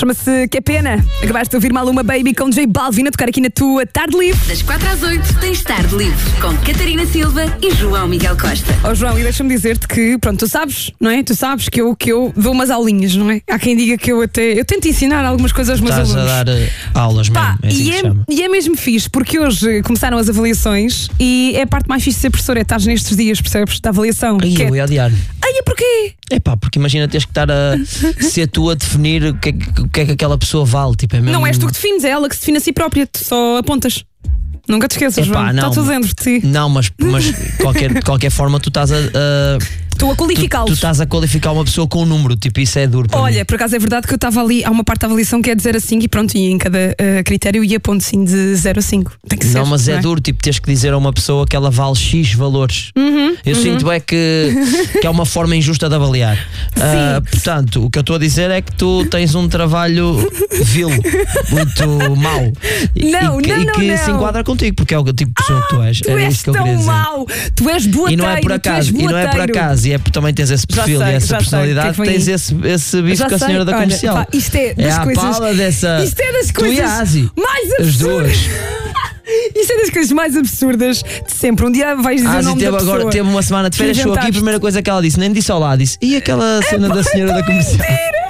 Chama-se Que é Pena. Acabaste de ouvir Maluma Baby com J Balvin a tocar aqui na tua Tarde Livre. Das 4 às 8 tens Tarde Livre com Catarina Silva e João Miguel Costa. Oh João, e deixa-me dizer-te que, pronto, tu sabes, não é? Tu sabes que eu dou umas aulinhas, não é? Há quem diga que eu tento ensinar algumas coisas aos meus alunos. Estás a dar aulas mesmo. Pá, é assim que se chama. e é mesmo fixe, porque hoje começaram as avaliações e é a parte mais fixe de ser professor, é estar nestes dias, percebes? Da avaliação. Ai, eu ia odiar. Ai, é porquê? É pá, porque imagina teres que estar a ser tu a definir o que é que aquela pessoa vale. Tipo, é mesmo... Não és tu que defines, é ela que se define a si própria, tu só apontas. Nunca te esqueças, Epá, João. não, Está tudo dentro de ti. Não, mas de qualquer forma tu estás Estou a qualificá-los. Tu estás a qualificar uma pessoa com um número, tipo, isso é duro para mim. Olha, por acaso é verdade que eu estava ali, há uma parte da avaliação que é de 0 a 5 e pronto, e em cada critério ia ponto sim de 0 a 5. Tem que ser. Não, mas é duro, tipo, teres que dizer a uma pessoa que ela vale X valores. Eu sinto que é uma forma injusta de avaliar. Portanto, o que eu estou a dizer é que tu tens um trabalho vil, muito mau. E que se enquadra contigo, porque é o tipo de pessoa que tu és. Tu Era és isso que eu queria tão dizer. mau, tu és boateiro. E não é por acaso, e é porque também tens esse perfil Já sei, e essa já sei, personalidade, que é que tens esse bife com a senhora da comercial. Olha, pá, isto é das a coisas. pala dessa. Isto é das Tu e coisas a Asi, mais as absurdas. duas. Isto é das coisas mais absurdas de sempre. Um dia vais dizer o nome da pessoa. Teve uma semana de férias, chegou aqui, a inventaste. primeira coisa que ela disse, nem disse olá, disse, e aquela cena da senhora da comercial? Mentira!